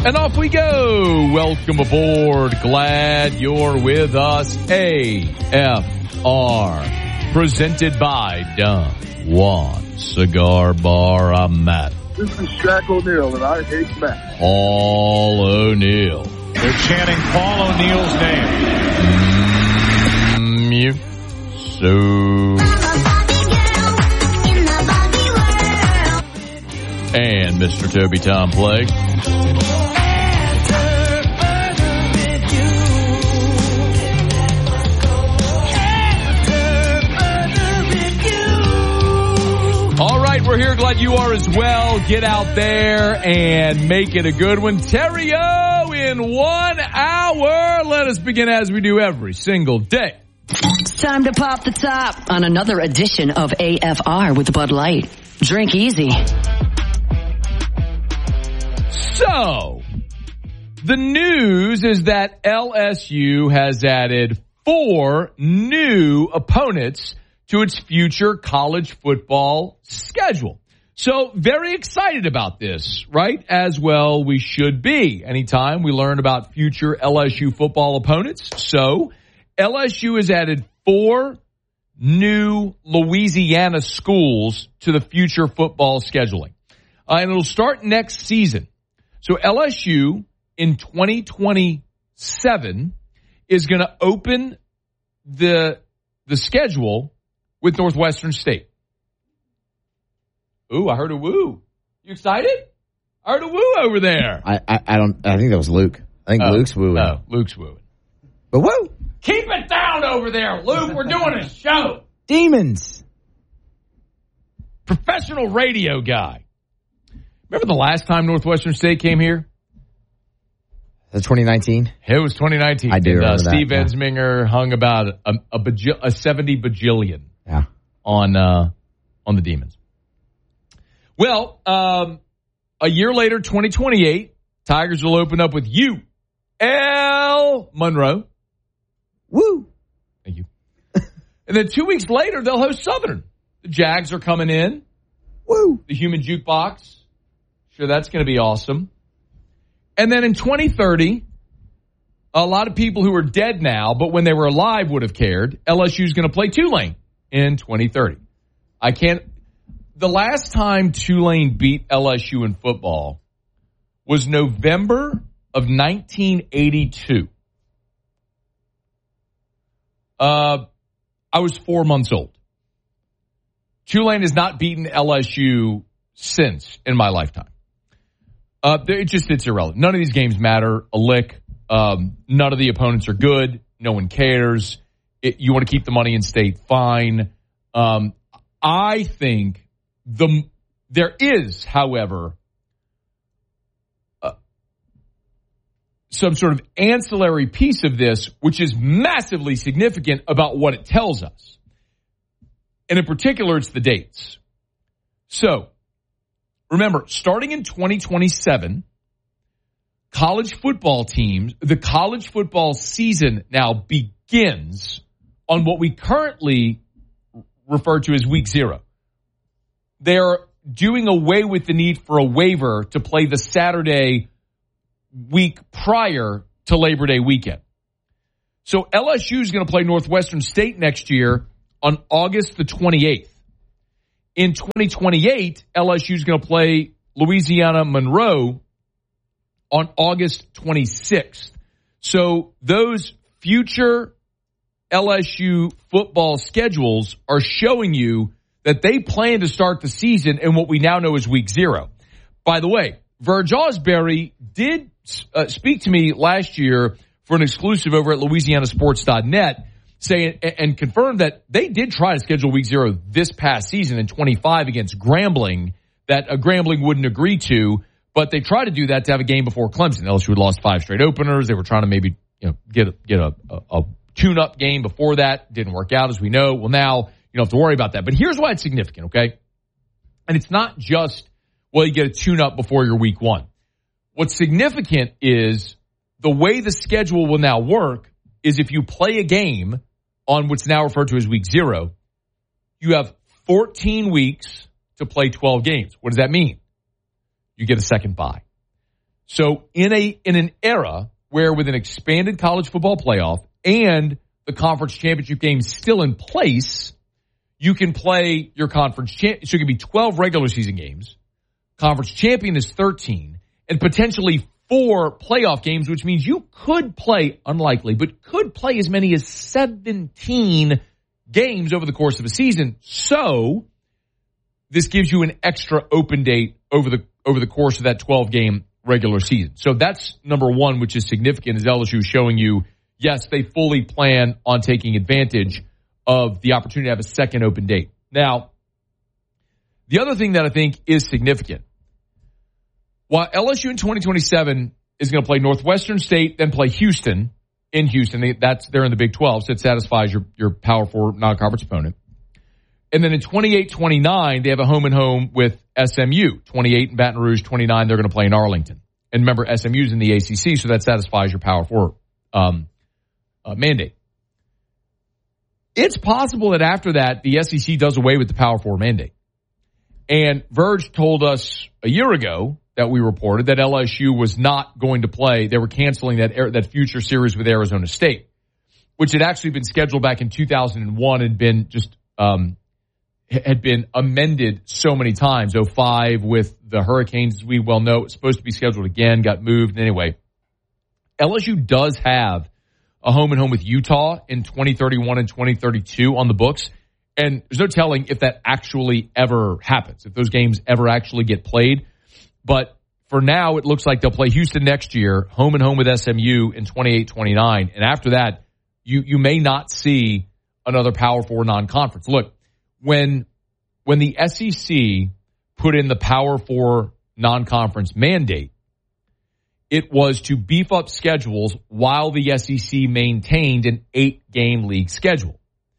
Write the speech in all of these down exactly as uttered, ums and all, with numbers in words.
And off we go. Welcome aboard. Glad you're with us. A F R. Presented by Don Juan Cigar Bar. I'm Matt. This is Shaq O'Neal, and I hate Matt. Paul O'Neal. They're chanting Paul O'Neal's name. Mm, you. So. And Mister Toby Tom Plague. All right, we're here. Glad you are as well. Get out there and make it a good one. Terrio in one hour. Let us begin as we do every single day. It's time to pop the top on another edition of A F R with Bud Light. Drink easy. So, the news is that L S U has added four new opponents to its future college football schedule. So, very excited about this, right? As well we should be. Anytime we learn about future L S U football opponents. So, L S U has added four new Louisiana schools to the future football scheduling. Uh, and it'll start next season. So L S U in twenty twenty-seven is going to open the the schedule with Northwestern State. Ooh, I heard a woo. You excited? I heard a woo over there. I, I, I don't. I think that was Luke. I think oh, Luke's wooing. No, Luke's wooing. But woo! Keep it down over there, Luke. We're doing a show. Demons. Professional radio guy. Remember the last time Northwestern State came here? The twenty nineteen? It was twenty nineteen. I do and, remember uh, Steve that, yeah. Ensminger hung about a, a, bajil- a seventy bajillion yeah. on uh, on the Demons. Well, um, a year later, twenty twenty-eight, Tigers will open up with U L Monroe. Woo! Thank you. And then two weeks later, they'll host Southern. The Jags are coming in. Woo! The Human Jukebox. Sure, that's going to be awesome. And then in twenty thirty, a lot of people who are dead now, but when they were alive would have cared, L S U is going to play Tulane in twenty thirty. I can't. The last time Tulane beat L S U in football was November of nineteen eighty-two. Uh, I was four months old. Tulane has not beaten L S U since in my lifetime. Uh, it just, it's irrelevant. None of these games matter a lick. Um, none of the opponents are good. No one cares. It, you want to keep the money in state, fine. Um, I think the there is, however, uh, some sort of ancillary piece of this, which is massively significant about what it tells us. And in particular, it's the dates. So, remember, starting in twenty twenty-seven, college football teams, the college football season now begins on what we currently refer to as week zero. They're doing away with the need for a waiver to play the Saturday week prior to Labor Day weekend. So L S U is going to play Northwestern State next year on August the twenty-eighth. In twenty twenty-eight, L S U is going to play Louisiana Monroe on August twenty-sixth. So those future L S U football schedules are showing you that they plan to start the season in what we now know as week zero. By the way, Verge Osbury did uh, speak to me last year for an exclusive over at Louisiana Sports dot net, saying and confirmed that they did try to schedule week zero this past season in twenty-five against Grambling, that a Grambling wouldn't agree to, but they tried to do that to have a game before Clemson. L S U had lost five straight openers. They were trying to maybe, you know, get a, get a, a, a tune-up game before that. Didn't work out, as we know. Well, now you don't have to worry about that. But here's why it's significant, okay? And it's not just, well, you get a tune-up before your week one. What's significant is the way the schedule will now work is if you play a game on what's now referred to as week zero, you have fourteen weeks to play twelve games. What does that mean? You get a second bye. So in a in an era where with an expanded college football playoff and the conference championship game still in place, you can play your conference champ. So it can be twelve regular season games. Conference champion is thirteen, and potentially four playoff games, which means you could play, unlikely, but could play as many as seventeen games over the course of a season. So this gives you an extra open date over the over the course of that twelve game regular season. So that's number one, which is significant, is L S U showing you, yes, they fully plan on taking advantage of the opportunity to have a second open date. Now, the other thing that I think is significant, while L S U in twenty twenty-seven is going to play Northwestern State, then play Houston in Houston, they, that's they're in the Big twelve, so it satisfies your, your Power Four non-conference opponent. And then in twenty-eight twenty-nine, they have a home and home with S M U. twenty-eight in Baton Rouge, twenty-nine they're going to play in Arlington. And remember, S M U's in the A C C, so that satisfies your Power Four um, uh, mandate. It's possible that after that, the S E C does away with the Power Four mandate. And Verge told us a year ago that we reported that L S U was not going to play. They were canceling that that future series with Arizona State, which had actually been scheduled back in two thousand one and been just um, had been amended so many times. oh five with the Hurricanes, as we well know, it was supposed to be scheduled again, got moved. Anyway, L S U does have a home and home with Utah in twenty thirty-one and twenty thirty-two on the books. And there's no telling if that actually ever happens, if those games ever actually get played. But for now, it looks like they'll play Houston next year, home and home with S M U in twenty-eight twenty-nine. And after that, you, you may not see another Power Four non-conference. Look, when, when the S E C put in the Power Four non-conference mandate, it was to beef up schedules while the S E C maintained an eight-game league schedule.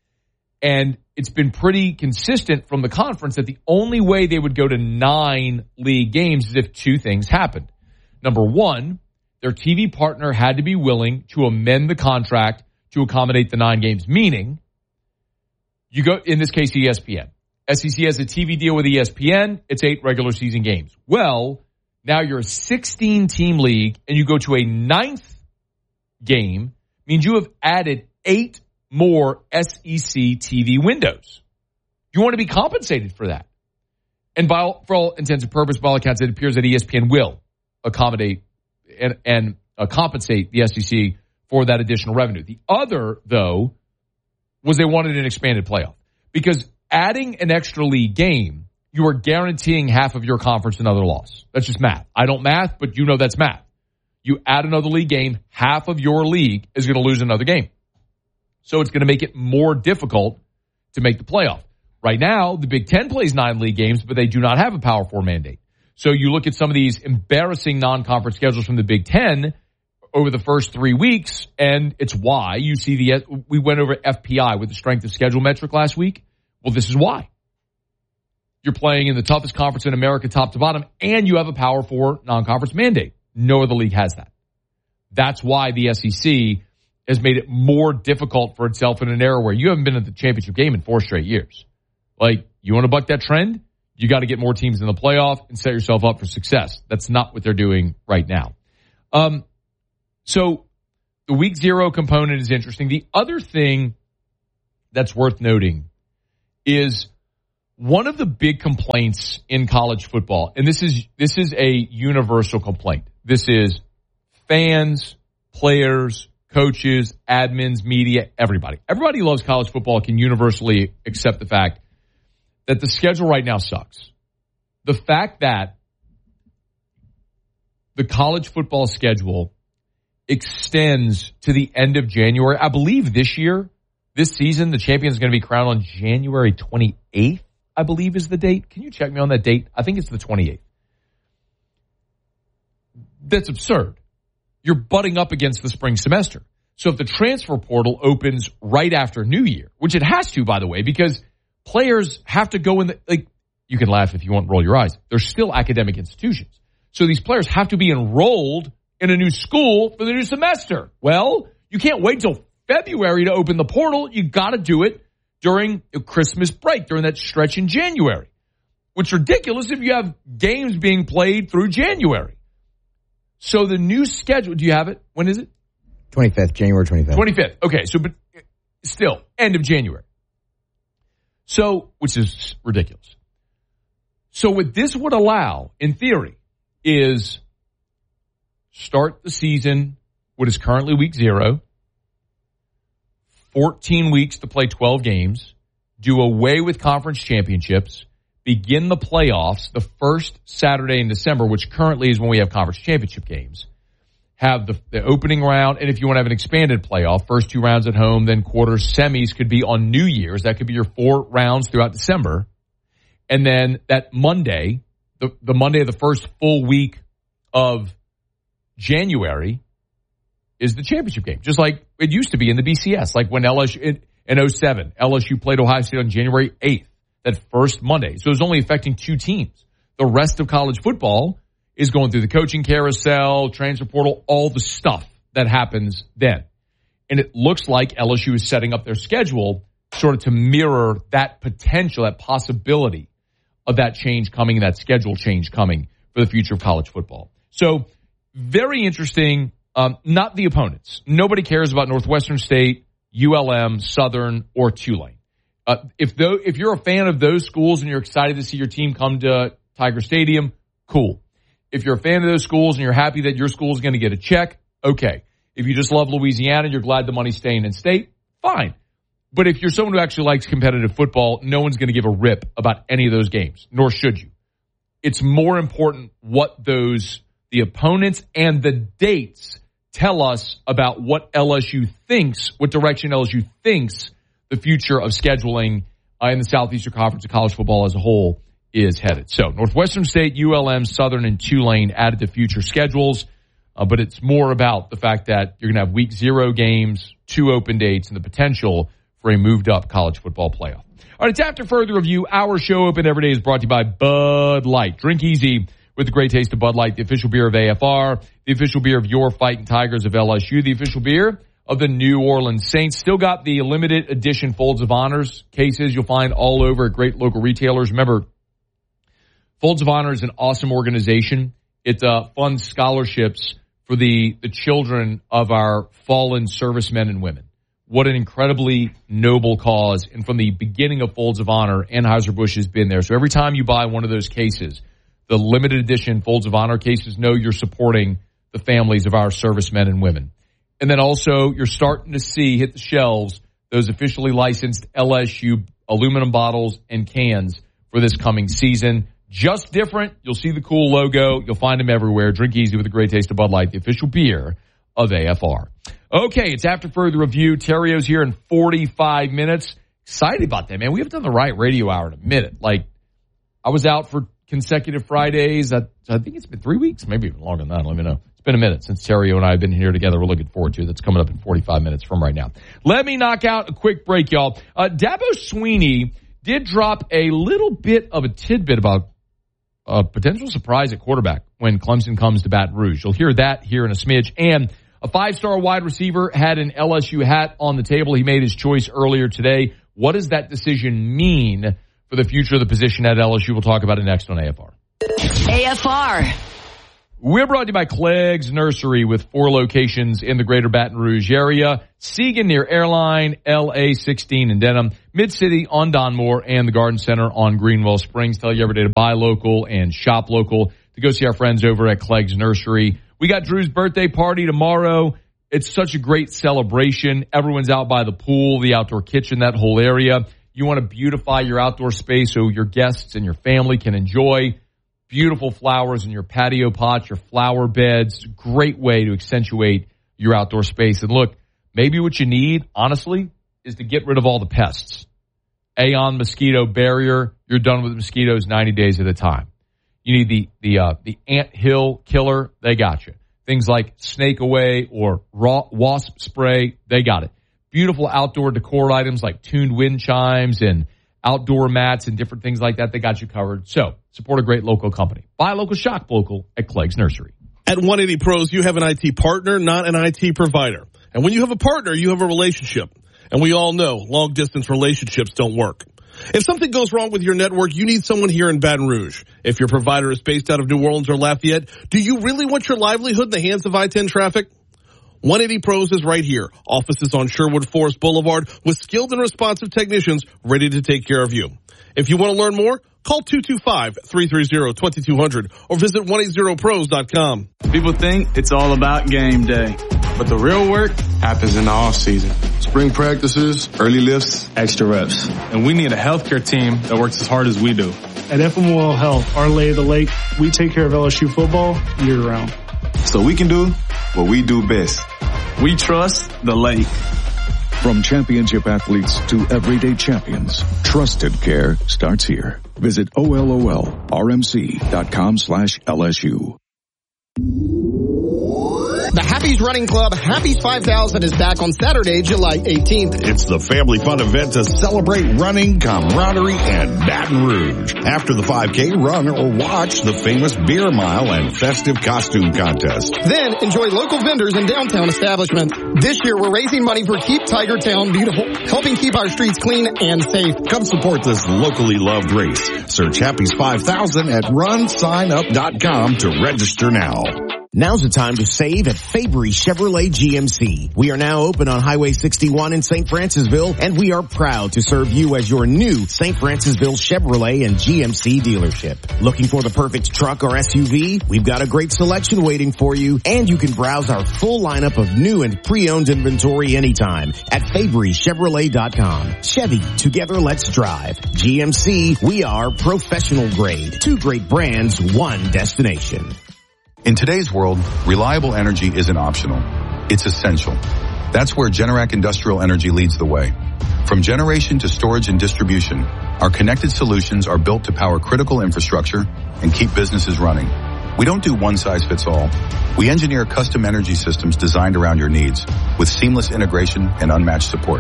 And it's been pretty consistent from the conference that the only way they would go to nine league games is if two things happened. Number one, their T V partner had to be willing to amend the contract to accommodate the nine games, meaning you go, in this case, E S P N. S E C has a T V deal with E S P N. It's eight regular season games. Well, now you're a sixteen-team league, and you go to a ninth game, means you have added eight more S E C T V windows. You want to be compensated for that. And by all, for all intents and purposes, by all accounts, it appears that E S P N will accommodate and, and uh, compensate the S E C for that additional revenue. The other, though, was they wanted an expanded playoff. Because adding an extra league game, you are guaranteeing half of your conference another loss. That's just math. I don't math, but you know that's math. You add another league game, half of your league is going to lose another game. So it's going to make it more difficult to make the playoff. Right now, the Big Ten plays nine league games, but they do not have a Power Four mandate. So you look at some of these embarrassing non-conference schedules from the Big Ten over the first three weeks, and it's why you see the, we went over F P I with the strength of schedule metric last week. Well, this is why. You're playing in the toughest conference in America, top to bottom, and you have a Power Four non-conference mandate. No other league has that. That's why the S E C has made it more difficult for itself in an era where you haven't been at the championship game in four straight years. Like, you want to buck that trend? You got to get more teams in the playoff and set yourself up for success. That's not what they're doing right now. Um, so the week zero component is interesting. The other thing that's worth noting is one of the big complaints in college football, and this is this is a universal complaint. This is fans, players, coaches, admins, media, everybody. Everybody who loves college football can universally accept the fact that the schedule right now sucks. The fact that the college football schedule extends to the end of January. I believe this year, this season, the champion is going to be crowned on January twenty-eighth, I believe is the date. Can you check me on that date? I think it's the twenty-eighth. That's absurd. You're butting up against the spring semester. So if the transfer portal opens right after New Year, which it has to, by the way, because players have to go in the, like, you can laugh if you want, roll your eyes. They're still academic institutions. So these players have to be enrolled in a new school for the new semester. Well, you can't wait till February to open the portal. You got to do it during a Christmas break, during that stretch in January, which is ridiculous if you have games being played through January. So the new schedule, do you have it? When is it? twenty-fifth, January twenty-fifth. twenty-fifth. Okay, so but still, end of January. So, which is ridiculous. So what this would allow, in theory, is start the season, what is currently week zero, fourteen weeks to play twelve games, do away with conference championships, begin the playoffs the first Saturday in December, which currently is when we have conference championship games, have the, the opening round, and if you want to have an expanded playoff, first two rounds at home, then quarters, semis could be on New Year's. That could be your four rounds throughout December. And then that Monday, the, the Monday of the first full week of January is the championship game, just like it used to be in the B C S, like when L S U, in, in oh seven, L S U played Ohio State on January eighth, that first Monday. So it was only affecting two teams. The rest of college football is going through the coaching carousel, transfer portal, all the stuff that happens then. And it looks like L S U is setting up their schedule sort of to mirror that potential, that possibility of that change coming, that schedule change coming for the future of college football. So very interesting. Um, not the opponents. Nobody cares about Northwestern State, U L M, Southern, or Tulane. Uh, if though, if you're a fan of those schools and you're excited to see your team come to Tiger Stadium, cool. If you're a fan of those schools and you're happy that your school is going to get a check, okay. If you just love Louisiana and you're glad the money's staying in state, fine. But if you're someone who actually likes competitive football, no one's going to give a rip about any of those games, nor should you. It's more important what those, the opponents and the dates tell us about what L S U thinks, what direction L S U thinks the future of scheduling uh, in the Southeastern Conference of college football as a whole is headed. So Northwestern State, U L M, Southern, and Tulane added to future schedules, uh, but it's more about the fact that you're going to have week zero games, two open dates, and the potential for a moved-up college football playoff. All right, it's after further review. Our show Open Every Day is brought to you by Bud Light. Drink easy with the great taste of Bud Light, the official beer of A F R, the official beer of your Fighting Tigers of L S U, the official beer of the New Orleans Saints. Still got the limited edition Folds of Honors cases you'll find all over at great local retailers. Remember, Folds of Honor is an awesome organization. It uh, funds scholarships for the, the children of our fallen servicemen and women. What an incredibly noble cause. And from the beginning of Folds of Honor, Anheuser-Busch has been there. So every time you buy one of those cases, the limited edition Folds of Honor cases, know you're supporting the families of our servicemen and women. And then also you're starting to see hit the shelves those officially licensed L S U aluminum bottles and cans for this coming season. Just different. You'll see the cool logo. You'll find them everywhere. Drink easy with a great taste of Bud Light, the official beer of A F R. Okay, it's after further review. Terrio's here in forty-five minutes. Excited about that, man. We haven't done the right radio hour in a minute. Like, I was out for consecutive Fridays. I, I think it's been three weeks, maybe even longer than that. Let me know. It's been a minute since Terrio and I have been here together. We're looking forward to it. That's coming up in forty-five minutes from right now. Let me knock out a quick break, y'all. Uh, Dabo Swinney did drop a little bit of a tidbit about a potential surprise at quarterback when Clemson comes to Baton Rouge. You'll hear that here in a smidge. And a five-star wide receiver had an L S U hat on the table. He made his choice earlier today. What does that decision mean for the future of the position at L S U? We'll talk about it next on A F R. A F R. We're brought to you by Clegg's Nursery with four locations in the greater Baton Rouge area. Segan near Airline, L A sixteen in Denham, Mid-City on Donmore, and the Garden Center on Greenwell Springs. Tell you every day to buy local and shop local, to go see our friends over at Clegg's Nursery. We got Drew's birthday party tomorrow. It's such a great celebration. Everyone's out by the pool, the outdoor kitchen, that whole area. You want to beautify your outdoor space so your guests and your family can enjoy beautiful flowers in your patio pots, your flower beds. Great way to accentuate your outdoor space. And look, maybe what you need, honestly, is to get rid of all the pests. Aeon mosquito barrier. You're done with mosquitoes ninety days at a time. You need the the uh, the ant hill killer. They got you. Things like snake away or raw wasp spray. They got it. Beautiful outdoor decor items like tuned wind chimes and outdoor mats and different things like that. They got you covered. So support a great local company. Buy local, shop local at Clegg's Nursery. At one eighty Pros, you have an I T partner, not an I T provider. And when you have a partner, you have a relationship. And we all know long-distance relationships don't work. If something goes wrong with your network, you need someone here in Baton Rouge. If your provider is based out of New Orleans or Lafayette, do you really want your livelihood in the hands of I ten traffic? one eighty Pros is right here. Offices on Sherwood Forest Boulevard with skilled and responsive technicians ready to take care of you. If you want to learn more, call two two five, three three zero, two two zero zero or visit one eighty pros dot com. People think it's all about game day, but the real work happens in the off season. Spring practices, early lifts, Extra reps. And we need a healthcare team that works as hard as we do. At F M O L Health, our lay of the lake, we take care of L S U football year round. so we can do what we do best. We trust the lake. From championship athletes to everyday champions, trusted care starts here. Visit O L O L R M C dot com slash L S U. The Happy's Running Club Happy's five thousand is back on Saturday, July eighteenth. It's the family fun event to celebrate running, camaraderie, and Baton Rouge. After the five K, run or watch the famous beer mile and festive costume contest. Then enjoy local vendors and downtown establishments. This year we're raising money for Keep Tiger Town Beautiful, helping keep our streets clean and safe. Come support this locally loved race. Search Happy's five thousand at run sign up dot com to register now. Now's the time to save at Fabry Chevrolet G M C. We are now open on Highway sixty-one in Saint Francisville, and we are proud to serve you as your new Saint Francisville Chevrolet and G M C dealership. Looking for the perfect truck or S U V? We've got a great selection waiting for you, and you can browse our full lineup of new and pre-owned inventory anytime at Fabry Chevrolet dot com. Chevy, together let's drive. G M C, we are professional grade. Two great brands, one destination. In today's world, reliable energy isn't optional. It's essential. That's where Generac Industrial Energy leads the way. From generation to storage and distribution, our connected solutions are built to power critical infrastructure and keep businesses running. We don't do one size fits all. We engineer custom energy systems designed around your needs with seamless integration and unmatched support.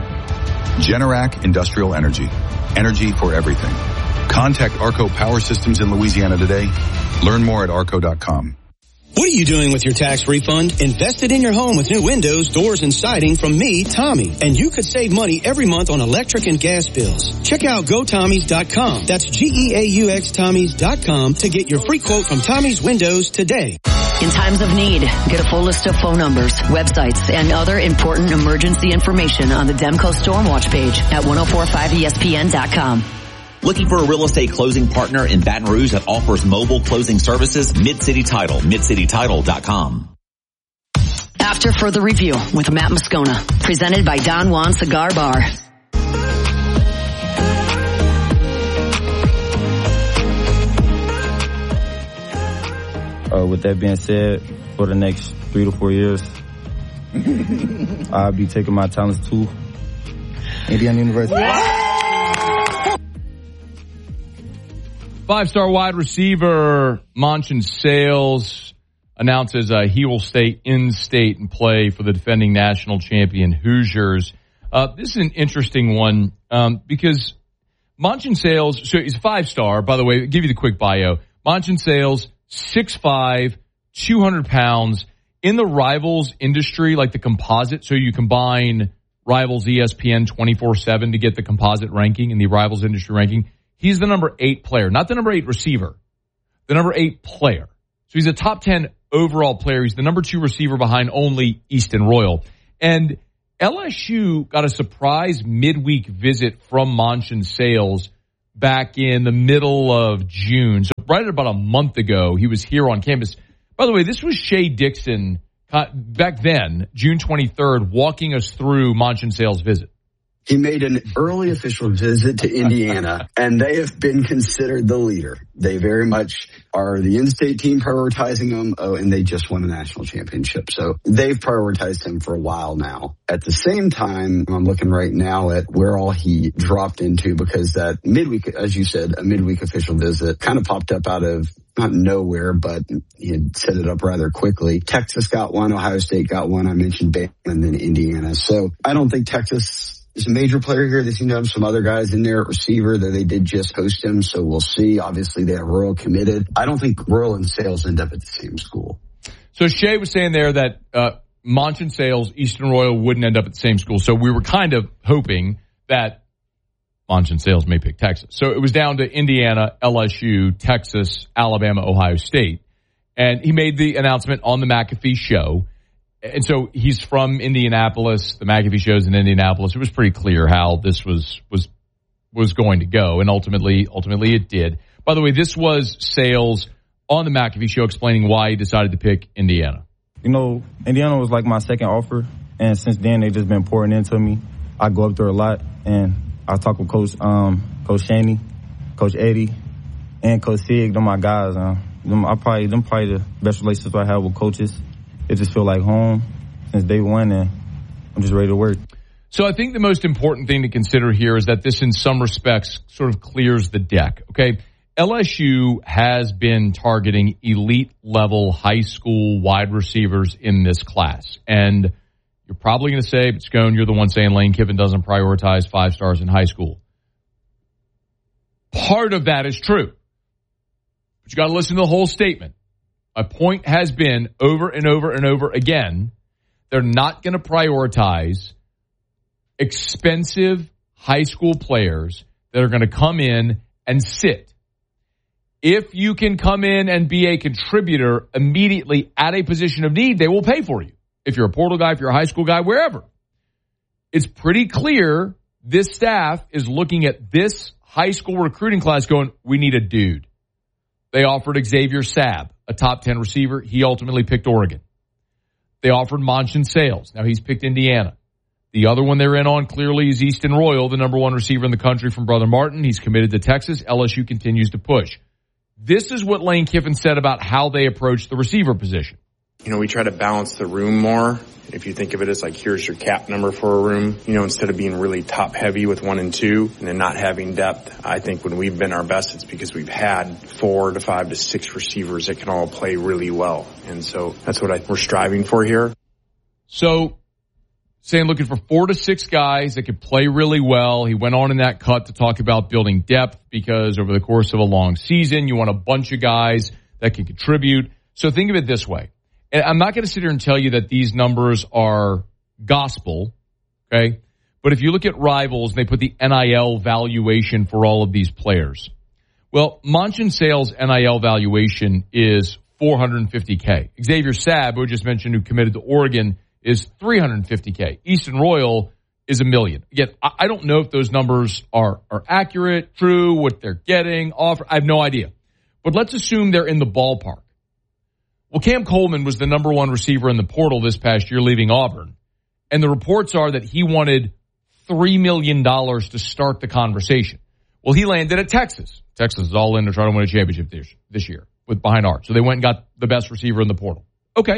Generac Industrial Energy. Energy for everything. Contact Arco Power Systems in Louisiana today. Learn more at arco dot com. What are you doing with your tax refund? Invest it in your home with new windows, doors, and siding from me, Tommy. And you could save money every month on electric and gas bills. Check out go tommies dot com. That's G E A U X Tommies dot com to get your free quote from Tommy's Windows today. In times of need, get a full list of phone numbers, websites, and other important emergency information on the Demco Stormwatch page at ten forty-five E S P N dot com. Looking for a real estate closing partner in Baton Rouge that offers mobile closing services? Mid-City Title, mid city title dot com. After further review with Matt Moscona, presented by Don Juan Cigar Bar. Uh, with that being said, for the next three to four years, I'll be taking my talents to Indiana University. Five-star wide receiver Monchin Sales announces uh, he will stay in-state and play for the defending national champion Hoosiers. Uh, this is an interesting one um, because Monchin Sales, so he's a five-star, by the way, I'll give you the quick bio. Monchin Sales, six five, two hundred pounds, in the Rivals industry, like the composite, so you combine Rivals E S P N twenty-four seven to get the composite ranking in the Rivals industry ranking. He's the number eight player, not the number eight receiver, the number eight player. So he's a top ten overall player. He's the number two receiver behind only Easton Royal. And L S U got a surprise midweek visit from Monchin Sales back in the middle of June. So right about a month ago, he was here on campus. By the way, this was Shea Dixon back then, June twenty-third, walking us through Monchin Sales' visit. He made an early official visit to Indiana, and they have been considered the leader. They very much are the in-state team prioritizing him, oh, and they just won a national championship. So they've prioritized him for a while now. At the same time, I'm looking right now at where all he dropped into, because that midweek, as you said, a midweek official visit kind of popped up out of not nowhere, but he had set it up rather quickly. Texas got one, Ohio State got one. I mentioned Bama and then Indiana. So I don't think Texas is a major player here. They seem to have some other guys in there at receiver that they did just host him, so we'll see. Obviously, they have Royal committed. I don't think Royal and Sales end up at the same school. So Shea was saying there that uh, Monchin Sales, Easton Royal wouldn't end up at the same school. So we were kind of hoping that Monson Sales may pick Texas. So it was down to Indiana, L S U, Texas, Alabama, Ohio State. And he made the announcement on the McAfee show. And so he's from Indianapolis. The McAfee show's in Indianapolis. It was pretty clear how this was was was going to go. And ultimately, ultimately it did. By the way, this was Sales on the McAfee show explaining why he decided to pick Indiana. You know, Indiana was like my second offer. And since then, they've just been pouring into me. I go up there a lot. And I talk with Coach um, Coach Shaney, Coach Eddie, and Coach Sig. They're my guys. Uh, them, I probably, them probably the best relationships I have with coaches. It just feel like home since day one, and I'm just ready to work. So I think the most important thing to consider here is that this, in some respects, sort of clears the deck. Okay, L S U has been targeting elite-level high school wide receivers in this class, and you're probably going to say, but Scone, you're the one saying Lane Kiffin doesn't prioritize five stars in high school. Part of that is true, but you got to listen to the whole statement. A point has been over and over and over again, they're not going to prioritize expensive high school players that are going to come in and sit. If you can come in and be a contributor immediately at a position of need, they will pay for you. If you're a portal guy, if you're a high school guy, wherever. It's pretty clear this staff is looking at this high school recruiting class going, we need a dude. They offered Xavier Sabb, a top ten receiver. He ultimately picked Oregon. They offered Monson Sales. Now he's picked Indiana. The other one they're in on clearly is Easton Royal, the number one receiver in the country from Brother Martin. He's committed to Texas. L S U continues to push. This is what Lane Kiffin said about how they approach the receiver position. You know, we try to balance the room more. If you think of it as like, here's your cap number for a room, you know, instead of being really top heavy with one and two and then not having depth. I think when we've been our best, it's because we've had four to five to six receivers that can all play really well. And so that's what I, we're striving for here. So saying looking for four to six guys that could play really well. He went on in that cut to talk about building depth because over the course of a long season, you want a bunch of guys that can contribute. So think of it this way. And I'm not going to sit here and tell you that these numbers are gospel, okay? But if you look at Rivals, and they put the N I L valuation for all of these players. Well, Monson Sales' N I L valuation is four hundred fifty K. Xavier Sabb, who I just mentioned, who committed to Oregon, is three hundred fifty K. Easton Royal is a million. Again, I don't know if those numbers are, are accurate, true, what they're getting, offer. I have no idea. But let's assume they're in the ballpark. Well, Cam Coleman was the number one receiver in the portal this past year, leaving Auburn. And the reports are that he wanted three million dollars to start the conversation. Well, he landed at Texas. Texas is all in to try to win a championship this, this year with behind Art. So they went and got the best receiver in the portal. Okay.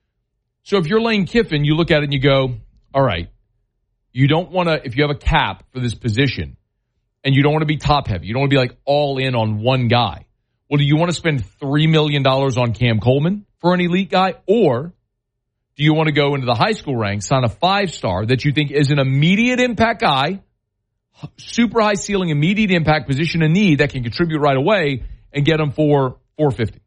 So if you're Lane Kiffin, you look at it and you go, all right, you don't want to, if you have a cap for this position and you don't want to be top heavy, you don't want to be like all in on one guy. Well, do you want to spend three million dollars on Cam Coleman for an elite guy? Or do you want to go into the high school ranks, sign a five-star that you think is an immediate impact guy, super high ceiling, immediate impact position in need that can contribute right away and get him for four hundred fifty?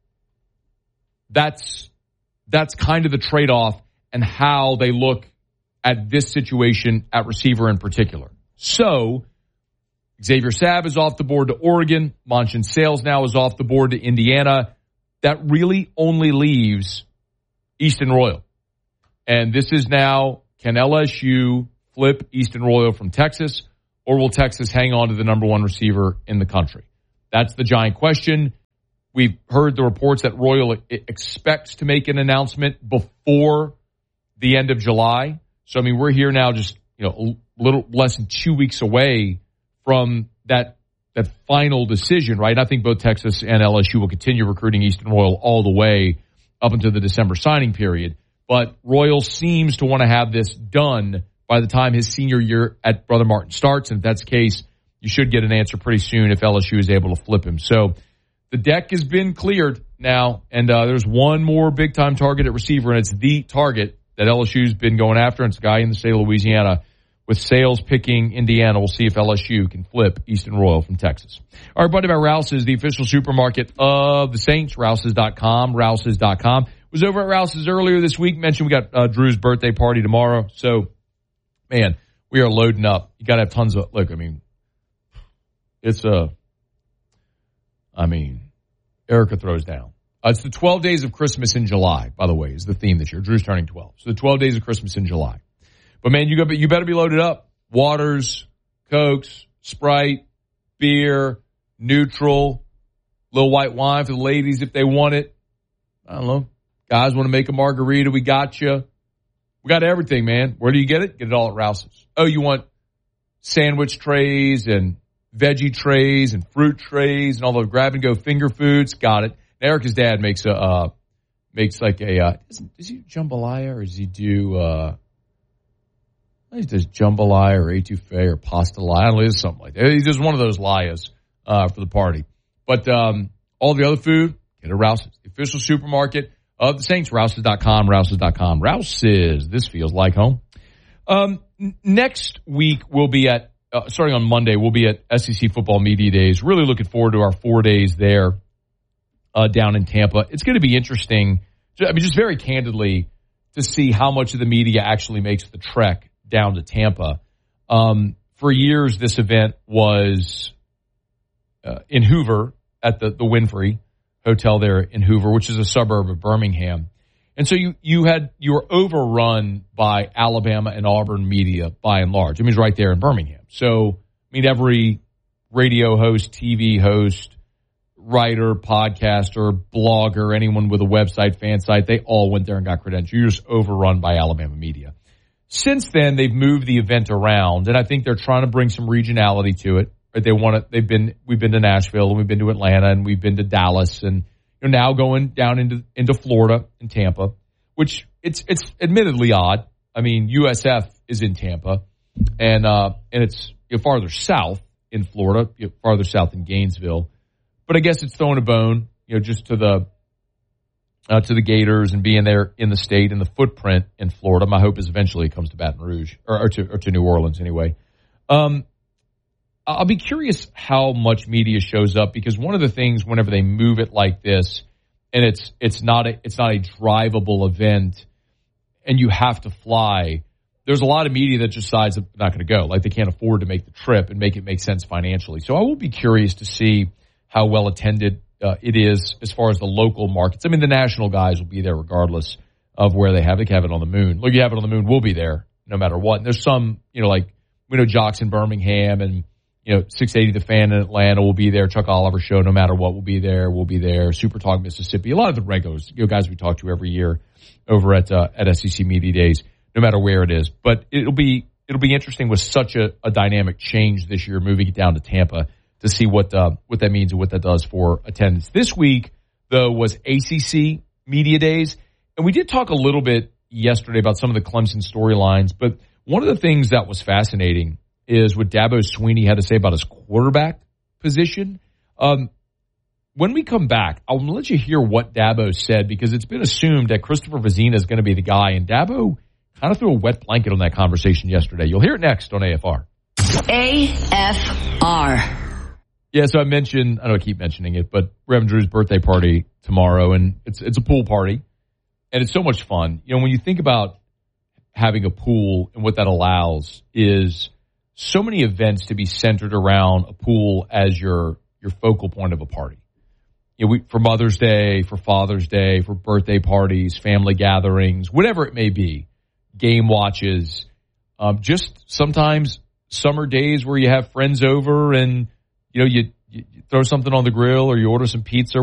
That's, that's kind of the trade-off and how they look at this situation at receiver in particular. So Xavier Sabb is off the board to Oregon. Monson Sales now is off the board to Indiana. That really only leaves Easton Royal. And this is now, can L S U flip Easton Royal from Texas, or will Texas hang on to the number one receiver in the country? That's the giant question. We've heard the reports that Royal expects to make an announcement before the end of July. So, I mean, we're here now just, you know, a little less than two weeks away from that that final decision, right? I think both Texas and L S U will continue recruiting Easton Royal all the way up until the December signing period. But Royal seems to want to have this done by the time his senior year at Brother Martin starts. And if that's the case, you should get an answer pretty soon if L S U is able to flip him. So the deck has been cleared now, and uh, there's one more big-time target at receiver, and it's the target that L S U's been going after, and it's a guy in the state of Louisiana. With Sales picking Indiana, we'll see if L S U can flip Easton Royal from Texas. All right, buddy, about Rouse's, the official supermarket of the Saints, Rouse's dot com, Rouse's dot com. Was over at Rouse's earlier this week. Mentioned we got uh, Drew's birthday party tomorrow. So, man, we are loading up. You got to have tons of, look, I mean, It's a, I mean, Erica throws down. Uh, it's the twelve days of Christmas in July, by the way, is the theme this year. Drew's turning twelve. So the twelve days of Christmas in July. But, man, you, got, you better be loaded up. Waters, Cokes, Sprite, beer, neutral, little white wine for the ladies if they want it. I don't know. Guys want to make a margarita, we got you. We got everything, man. Where do you get it? Get it all at Rouse's. Oh, you want sandwich trays and veggie trays and fruit trays and all the grab-and-go finger foods? Got it. Erica's dad makes a uh, makes like a uh, does, does he do jambalaya or does he do uh, he does jambalaya or etouffee or pasta lia? I don't know, it's something like that. He does one of those lias uh, for the party. But um, all the other food, get at Rouse's, the official supermarket of the Saints. Rouse's dot com, Rouse's dot com. Rouse's, this feels like home. Um, n- next week we'll be at uh, starting on Monday. We'll be at S E C Football Media Days. Really looking forward to our four days there. Uh, down in Tampa. It's going to be interesting, I mean, just very candidly, to see how much of the media actually makes the trek down to Tampa. Um, for years, this event was uh, in Hoover at the, the Winfrey Hotel there in Hoover, which is a suburb of Birmingham. And so you, you had, you were overrun by Alabama and Auburn media by and large. I mean, it's right there in Birmingham. So, I mean, every radio host, T V host, writer, podcaster, blogger, anyone with a website, fan site, they all went there and got credentials. You're just overrun by Alabama media. Since then, they've moved the event around, and I think they're trying to bring some regionality to it. They want to. They've been. We've been to Nashville, and we've been to Atlanta, and we've been to Dallas, and you're now going down into into Florida and Tampa, which it's it's admittedly odd. I mean, U S F is in Tampa, and uh, and it's you know, farther south in Florida, you know, farther south in Gainesville. But I guess it's throwing a bone, you know, just to the uh, to the Gators and being there in the state and the footprint in Florida. My hope is eventually it comes to Baton Rouge or, or to or to New Orleans anyway. Um, I'll be curious how much media shows up because one of the things whenever they move it like this, and it's it's not a it's not a drivable event, and you have to fly. There's a lot of media that just decides they're not going to go, like they can't afford to make the trip and make it make sense financially. So I will be curious to see how well attended uh, it is as far as the local markets. I mean, the national guys will be there regardless of where they have it. They have it on the moon. Look, you have it on the moon. We'll be there no matter what. And there's some, you know, like we know Jocks in Birmingham and, you know, six eighty The Fan in Atlanta will be there. Chuck Oliver Show, no matter what, will be there. We'll be there. Super Talk Mississippi. A lot of the regulars, you know, guys we talk to every year over at uh, at S E C Media Days, no matter where it is. But it'll be it'll be interesting with such a, a dynamic change this year, moving it down to Tampa, to see what uh, what that means and what that does for attendance. This week, though, was A C C Media Days, and we did talk a little bit yesterday about some of the Clemson storylines, but one of the things that was fascinating is what Dabo Swinney had to say about his quarterback position. Um, when we come back, I'm going to let you hear what Dabo said because it's been assumed that Christopher Vezina is going to be the guy, and Dabo kind of threw a wet blanket on that conversation yesterday. You'll hear it next on A F R. A F R. Yeah, so I mentioned, I don't keep mentioning it, but we're having Drew's birthday party tomorrow, and it's it's a pool party, and it's so much fun. You know, when you think about having a pool and what that allows is so many events to be centered around a pool as your your focal point of a party. You know, we, for Mother's Day, for Father's Day, for birthday parties, family gatherings, whatever it may be, game watches, um, just sometimes summer days where you have friends over and you know, you, you throw something on the grill or you order some pizza